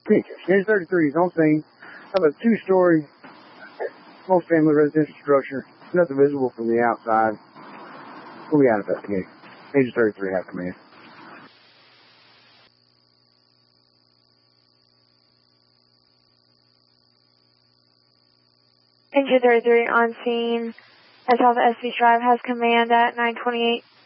Engine 33 is on scene of a two-story, multi-family residential structure. Nothing visible from the outside. We'll be out investigating. Engine 33 have command. Engine 33 on scene at South Estes Drive has command at 928.